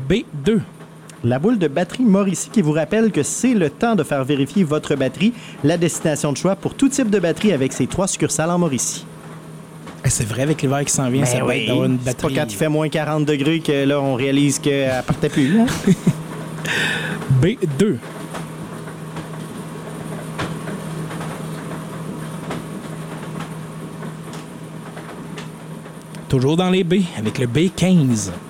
B2. La boule de batterie Mauricie qui vous rappelle que c'est le temps de faire vérifier votre batterie. La destination de choix pour tout type de batterie avec ses 3 succursales en Mauricie. C'est vrai, avec l'hiver qui s'en vient, ça va être d'avoir une C'est batterie. pas quand il fait moins 40 degrés que là, on réalise qu'elle partait plus. Hein? B2. Toujours dans les B, avec le B15.